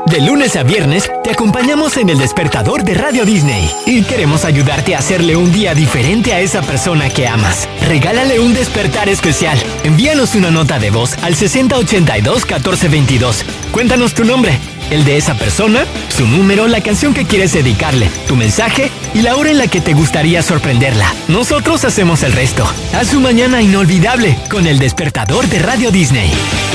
De lunes a viernes te acompañamos en El Despertador de Radio Disney y queremos ayudarte a hacerle un día diferente a esa persona que amas. Regálale un despertar especial. Envíanos una nota de voz al 6082-1422. Cuéntanos tu nombre, el de esa persona, su número, la canción que quieres dedicarle, tu mensaje y la hora en la que te gustaría sorprenderla. Nosotros hacemos el resto. Haz su mañana inolvidable con El Despertador de Radio Disney.